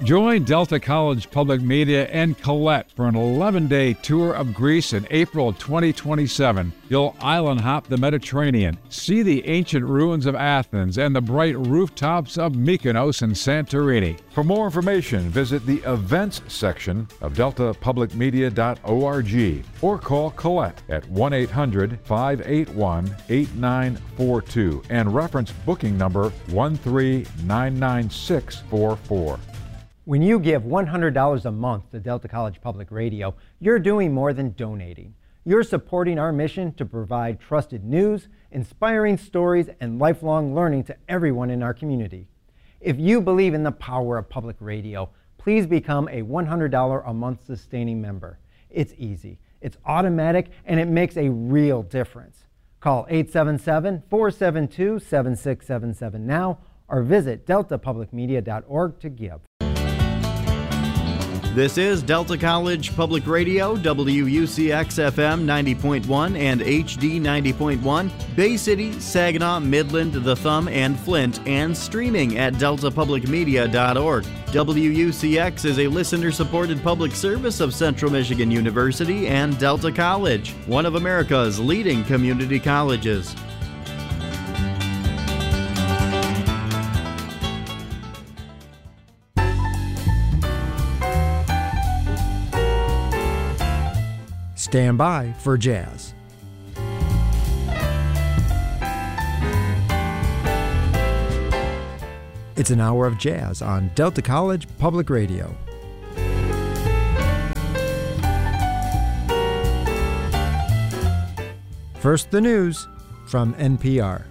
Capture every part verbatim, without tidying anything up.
Join Delta College Public Media and Colette for an eleven-day tour of Greece in April twenty twenty-seven. You'll island hop the Mediterranean, see the ancient ruins of Athens and the bright rooftops of Mykonos and Santorini. For more information, visit the events section of delta public media dot org or call Colette at one eight hundred, five eight one, eight nine four two and reference booking number one three nine nine six four four. When you give one hundred dollars a month to Delta College Public Radio, you're doing more than donating. You're supporting our mission to provide trusted news, inspiring stories, and lifelong learning to everyone in our community. If you believe in the power of public radio, please become a one hundred dollars a month sustaining member. It's easy, it's automatic, and it makes a real difference. Call eight seven seven, four seven two, seven six seven seven now or visit delta public media dot org to give. This is Delta College Public Radio, W U C X F M ninety point one and H D ninety point one, Bay City, Saginaw, Midland, The Thumb, and Flint, and streaming at delta public media dot org. W U C X is a listener-supported public service of Central Michigan University and Delta College, one of America's leading community colleges. Stand by for jazz. It's an hour of jazz on Delta College Public Radio. First, the news from N P R.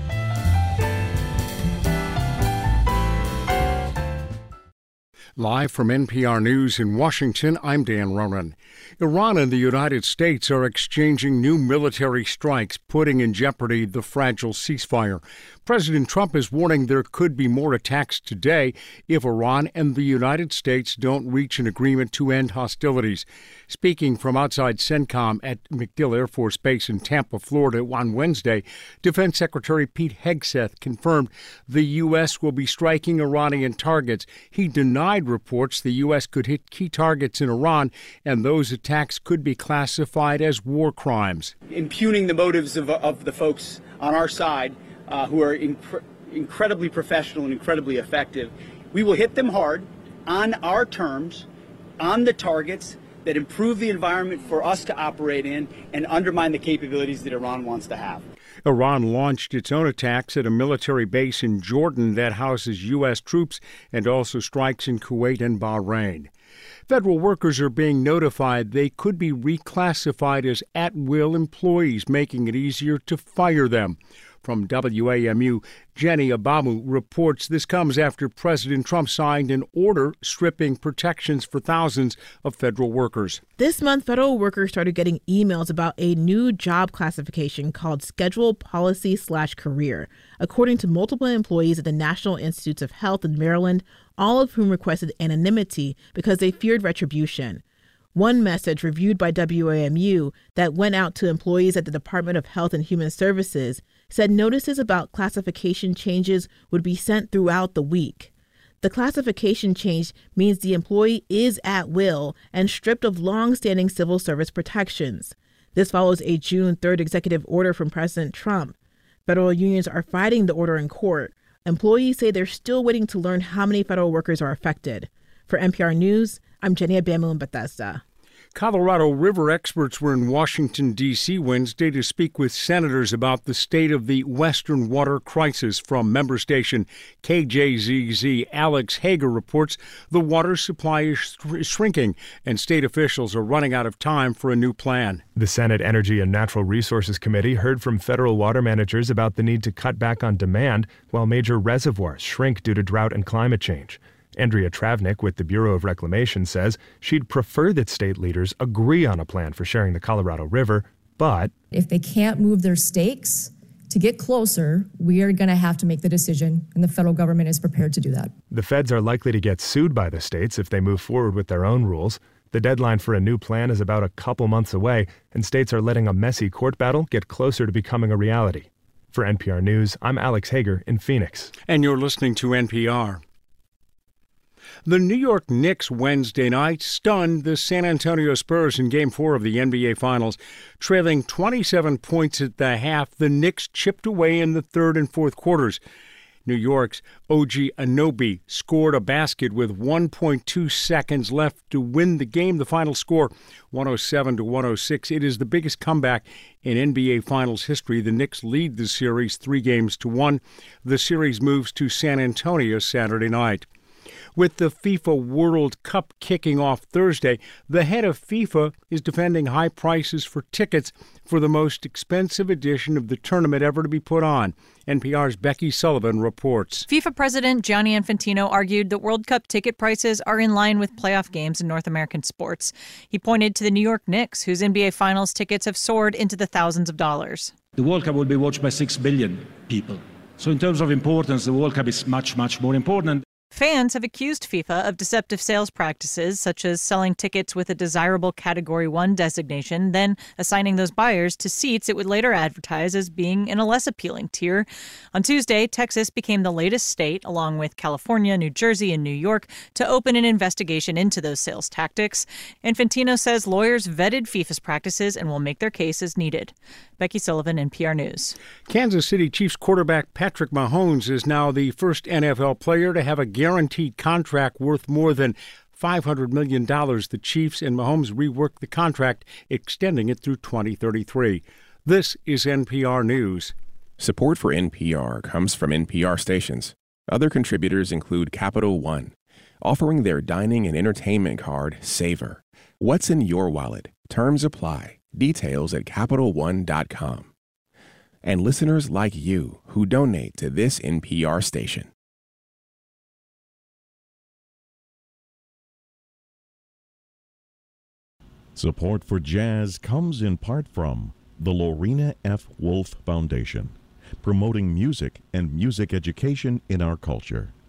Live from N P R News in Washington, I'm Dan Ronan. Iran and the United States are exchanging new military strikes, putting in jeopardy the fragile ceasefire. President Trump is warning there could be more attacks today if Iran and the United States don't reach an agreement to end hostilities. Speaking from outside CENTCOM at MacDill Air Force Base in Tampa, Florida on Wednesday, Defense Secretary Pete Hegseth confirmed the U S will be striking Iranian targets. He denied reports the U S could hit key targets in Iran, and those attacks could be classified as war crimes. Impugning the motives of, of the folks on our side uh, who are inc- incredibly professional and incredibly effective. We will hit them hard on our terms, on the targets that improve the environment for us to operate in and undermine the capabilities that Iran wants to have. Iran launched its own attacks at a military base in Jordan that houses U S troops and also strikes in Kuwait and Bahrain. Federal workers are being notified they could be reclassified as at-will employees, making it easier to fire them. From W A M U, Jenny Abamu reports this comes after President Trump signed an order stripping protections for thousands of federal workers. This month, federal workers started getting emails about a new job classification called Schedule Policy slash Career, according to multiple employees at the National Institutes of Health in Maryland, all of whom requested anonymity because they feared retribution. One message reviewed by W A M U that went out to employees at the Department of Health and Human Services said notices about classification changes would be sent throughout the week. The classification change means the employee is at will and stripped of long-standing civil service protections. This follows a June third executive order from President Trump. Federal unions are fighting the order in court. Employees say they're still waiting to learn how many federal workers are affected. For N P R News, I'm Jenny Abamu in Bethesda. Colorado River experts were in Washington, D C Wednesday to speak with senators about the state of the Western water crisis. From member station K J Z Z, Alex Hager reports the water supply is sh- shrinking and state officials are running out of time for a new plan. The Senate Energy and Natural Resources Committee heard from federal water managers about the need to cut back on demand while major reservoirs shrink due to drought and climate change. Andrea Travnik with the Bureau of Reclamation says she'd prefer that state leaders agree on a plan for sharing the Colorado River, but if they can't move their stakes to get closer, we are going to have to make the decision, and the federal government is prepared to do that. The feds are likely to get sued by the states if they move forward with their own rules. The deadline for a new plan is about a couple months away, and states are letting a messy court battle get closer to becoming a reality. For N P R News, I'm Alex Hager in Phoenix. And you're listening to N P R. The New York Knicks Wednesday night stunned the San Antonio Spurs in Game four of the N B A Finals. Trailing twenty-seven points at the half, the Knicks chipped away in the third and fourth quarters. New York's O G Anunoby scored a basket with one point two seconds left to win the game. The final score, one oh seven to one oh six. It is the biggest comeback in N B A Finals history. The Knicks lead the series three games to one. The series moves to San Antonio Saturday night. With the FIFA World Cup kicking off Thursday, the head of FIFA is defending high prices for tickets for the most expensive edition of the tournament ever to be put on. N P R's Becky Sullivan reports. FIFA President Gianni Infantino argued that World Cup ticket prices are in line with playoff games in North American sports. He pointed to the New York Knicks, whose N B A Finals tickets have soared into the thousands of dollars. The World Cup will be watched by six billion people. So in terms of importance, the World Cup is much, much more important. Fans have accused FIFA of deceptive sales practices, such as selling tickets with a desirable Category one designation, then assigning those buyers to seats it would later advertise as being in a less appealing tier. On Tuesday, Texas became the latest state, along with California, New Jersey, and New York, to open an investigation into those sales tactics. Infantino says lawyers vetted FIFA's practices and will make their case as needed. Becky Sullivan, N P R News. Kansas City Chiefs quarterback Patrick Mahomes is now the first N F L player to have a guaranteed contract worth more than five hundred million dollars. The Chiefs and Mahomes reworked the contract, extending it through twenty thirty-three. This is N P R News. Support for N P R comes from N P R stations. Other contributors include Capital One, offering their dining and entertainment card, Savor. What's in your wallet? Terms apply. Details at Capital One dot com. And listeners like you who donate to this N P R station. Support for jazz comes in part from the Lorena F. Wolf Foundation, promoting music and music education in our culture.